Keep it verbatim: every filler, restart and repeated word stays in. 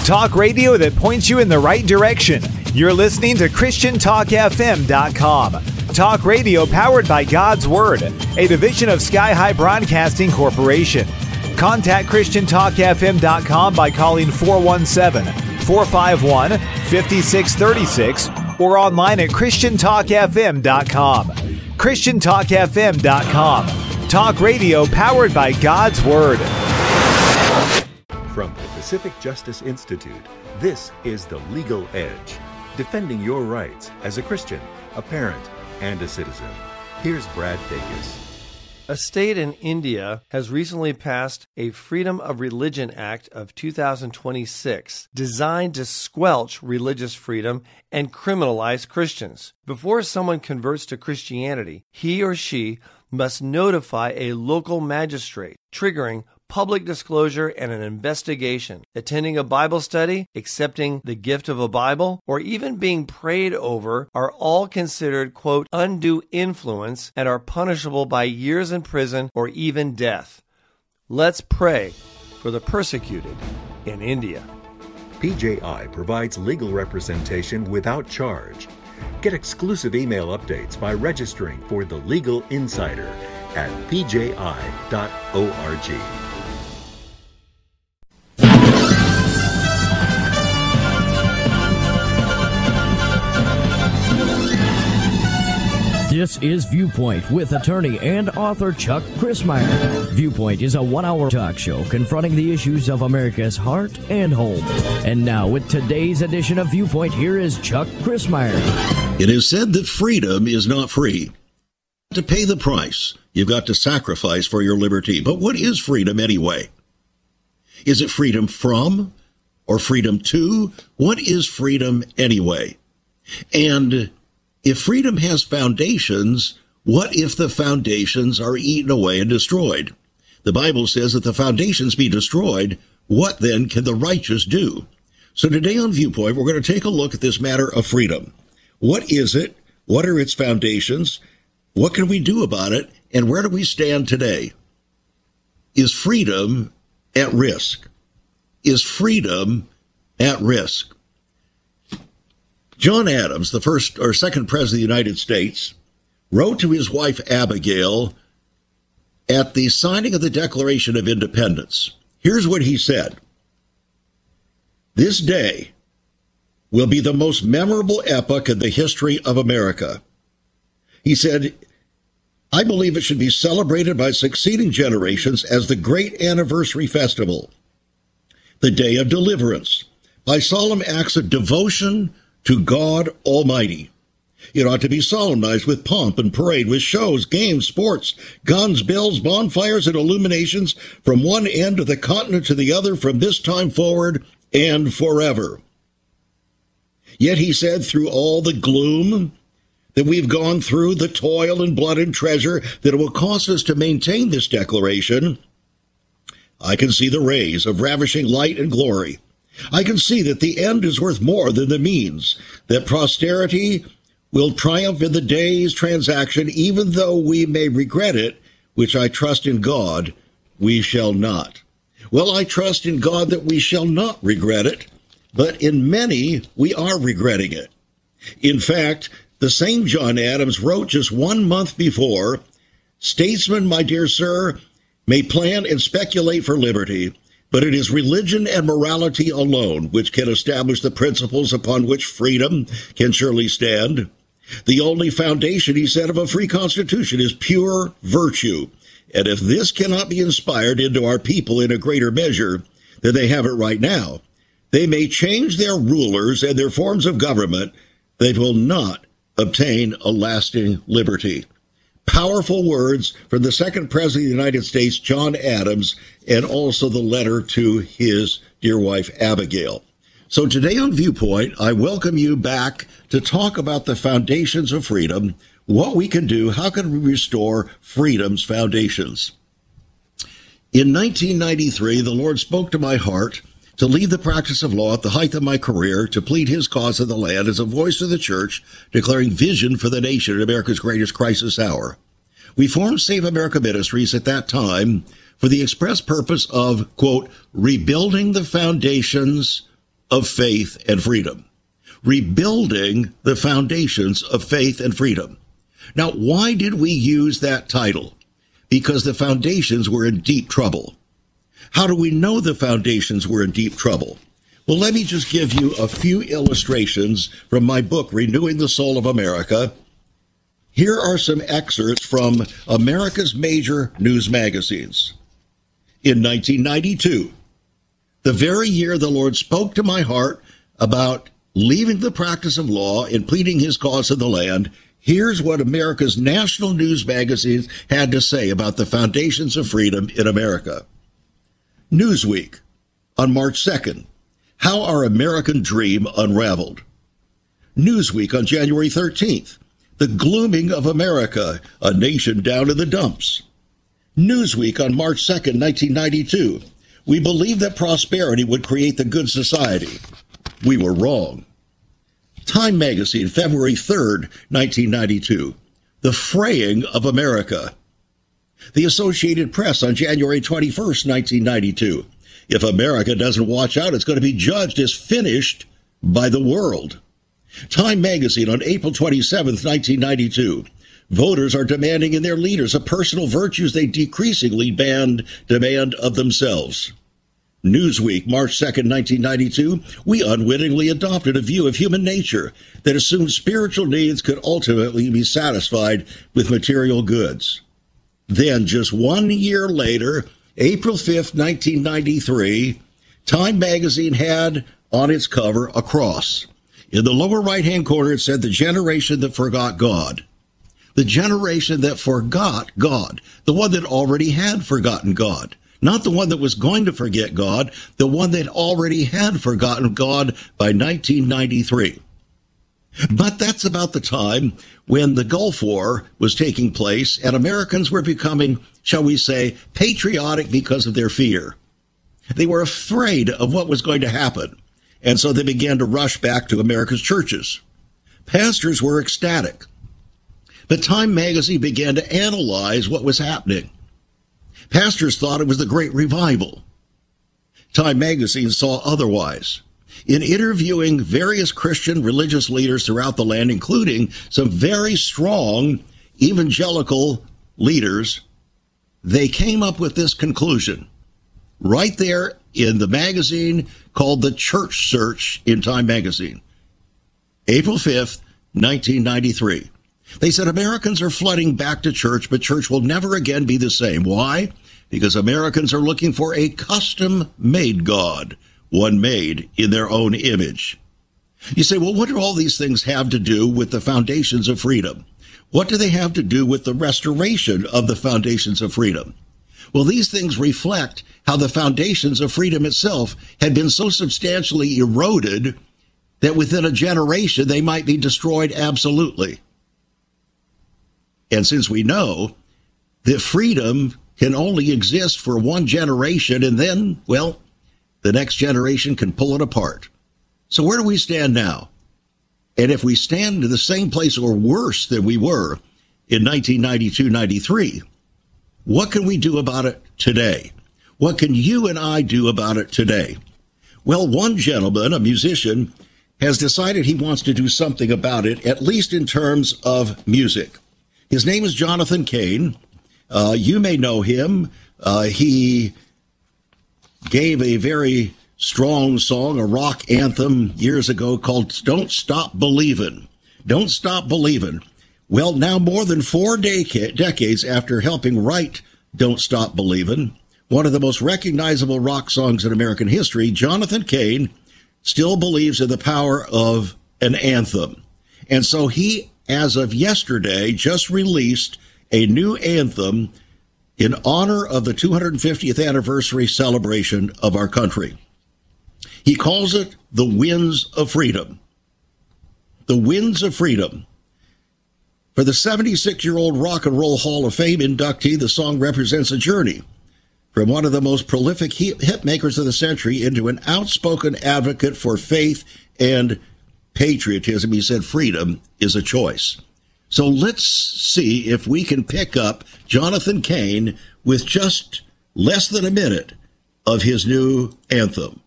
Talk radio that points you in the right direction. You're listening to Christian Talk F M dot com. Talk radio powered by God's Word, a division of Sky High Broadcasting Corporation. Contact Christian Talk F M dot com by calling four one seven, four five one, five six three six or online at Christian Talk F M dot com. Christian Talk F M dot com. Talk radio powered by God's Word. From the Pacific Justice Institute, this is The Legal Edge, defending your rights as a Christian, a parent, and a citizen. Here's Brad Dacus. A state in India has recently passed a Freedom of Religion Act of two thousand twenty-six designed to squelch religious freedom and criminalize Christians. Before someone converts to Christianity, he or she must notify a local magistrate, triggering public disclosure and an investigation. Attending a Bible study, accepting the gift of a Bible, or even being prayed over are all considered, quote, undue influence and are punishable by years in prison or even death. Let's pray for the persecuted in India. P J I provides legal representation without charge. Get exclusive email updates by registering for The Legal Insider at p j i dot org. This is Viewpoint with attorney and author Chuck Crismier. Viewpoint is a one-hour talk show confronting the issues of America's heart and home. And now, with today's edition of Viewpoint, here is Chuck Crismier. It is said that freedom is not free. To pay the price, you've got to sacrifice for your liberty. But what is freedom anyway? Is it freedom from or freedom to? What is freedom anyway? And if freedom has foundations, what if the foundations are eaten away and destroyed? The Bible says that the foundations be destroyed. What then can the righteous do? So today on Viewpoint, we're going to take a look at this matter of freedom. What is it? What are its foundations? What can we do about it? And where do we stand today? Is freedom at risk? Is freedom at risk? John Adams, the first or second president of the United States, wrote to his wife Abigail at the signing of the Declaration of Independence. Here's what he said. This day will be the most memorable epoch in the history of America. He said, I believe it should be celebrated by succeeding generations as the great anniversary festival, the day of deliverance, by solemn acts of devotion to God Almighty. It ought to be solemnized with pomp and parade, with shows, games, sports, guns, bells, bonfires, and illuminations from one end of the continent to the other from this time forward and forever. Yet he said, through all the gloom that we've gone through, the toil and blood and treasure that it will cost us to maintain this declaration, I can see the rays of ravishing light and glory. I can see that the end is worth more than the means, that posterity will triumph in the day's transaction, even though we may regret it, which I trust in God we shall not. Well, I trust in God that we shall not regret it, but in many we are regretting it. In fact, the same John Adams wrote just one month before, statesmen, my dear sir, may plan and speculate for liberty, but it is religion and morality alone which can establish the principles upon which freedom can surely stand. The only foundation, he said, of a free constitution is pure virtue. And if this cannot be inspired into our people in a greater measure than they have it right now, they may change their rulers and their forms of government. They will not obtain a lasting liberty. Powerful words from the second president of the United States, John Adams, and also the letter to his dear wife, Abigail. So today on Viewpoint, I welcome you back to talk about the foundations of freedom, what we can do, how can we restore freedom's foundations. In nineteen ninety-three, the Lord spoke to my heart to leave the practice of law at the height of my career, to plead his cause in the land as a voice of the church, declaring vision for the nation in America's greatest crisis hour. We formed Save America Ministries at that time for the express purpose of, quote, rebuilding the foundations of faith and freedom. Rebuilding the foundations of faith and freedom. Now, why did we use that title? Because the foundations were in deep trouble. How do we know the foundations were in deep trouble? Well, let me just give you a few illustrations from my book, Renewing the Soul of America. Here are some excerpts from America's major news magazines. In nineteen ninety-two, the very year the Lord spoke to my heart about leaving the practice of law and pleading his cause in the land, here's what America's national news magazines had to say about the foundations of freedom in America. Newsweek, on March second, how our American dream unraveled. Newsweek on January thirteenth, the glooming of America, a nation down in the dumps. Newsweek on March second, nineteen ninety-two, we believed that prosperity would create the good society. We were wrong. Time magazine, February third, nineteen ninety-two, the fraying of America. The Associated Press on January twenty-first, nineteen ninety-two, if America doesn't watch out, it's going to be judged as finished by the world. Time magazine on April twenty-seventh, nineteen ninety-two, voters are demanding in their leaders a personal virtues they decreasingly band, demand of themselves. Newsweek, March second, nineteen ninety-two, we unwittingly adopted a view of human nature that assumed spiritual needs could ultimately be satisfied with material goods. Then, just one year later, April fifth, nineteen ninety-three, Time magazine had on its cover a cross. In the lower right-hand corner, it said, the generation that forgot God. The generation that forgot God, the one that already had forgotten God. Not the one that was going to forget God, the one that already had forgotten God by nineteen ninety-three. But that's about the time when the Gulf War was taking place and Americans were becoming, shall we say, patriotic because of their fear. They were afraid of what was going to happen, and so they began to rush back to America's churches. Pastors were ecstatic. But Time magazine began to analyze what was happening. Pastors thought it was the Great Revival. Time magazine saw otherwise. In interviewing various Christian religious leaders throughout the land, including some very strong evangelical leaders, they came up with this conclusion right there in the magazine called The Church Search in Time magazine. April fifth, nineteen ninety-three. They said Americans are flooding back to church, but church will never again be the same. Why? Because Americans are looking for a custom-made God, one made in their own image. You say, well, what do all these things have to do with the foundations of freedom? What do they have to do with the restoration of the foundations of freedom? Well, these things reflect how the foundations of freedom itself had been so substantially eroded that within a generation they might be destroyed absolutely. And since we know that freedom can only exist for one generation, and then, well, the next generation can pull it apart. So where do we stand now? And if we stand in the same place or worse than we were in nineteen ninety-two ninety-three, what can we do about it today? What can you and I do about it today? Well, one gentleman, a musician, has decided he wants to do something about it, at least in terms of music. His name is Jonathan Cain. Uh, you may know him. Uh, he gave a very strong song, a rock anthem years ago called Don't Stop Believin'. Don't Stop Believin'. Well, now more than four deca- decades after helping write Don't Stop Believin', one of the most recognizable rock songs in American history, Jonathan Cain still believes in the power of an anthem. And so he, as of yesterday, just released a new anthem in honor of the two hundred fiftieth anniversary celebration of our country. He calls it The Winds of Freedom. The Winds of Freedom. For the seventy-six-year-old Rock and Roll Hall of Fame inductee, the song represents a journey from one of the most prolific hit makers of the century into an outspoken advocate for faith and patriotism. He said freedom is a choice. So let's see if we can pick up Jonathan Cain with just less than a minute of his new anthem.